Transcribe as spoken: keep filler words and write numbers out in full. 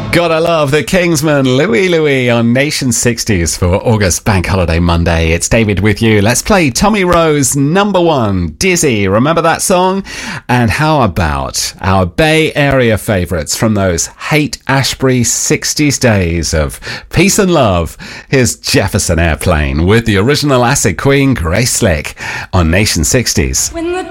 Gotta love the Kingsmen, Louie Louie on Nation sixties for August Bank Holiday Monday. It's David with you. Let's play Tommy Rose number one, Dizzy. Remember that song? And how about our Bay Area favourites from those Haight-Ashbury sixties days of peace and love? Here's Jefferson Airplane with the original Acid Queen, Grace Slick on Nation sixties. When the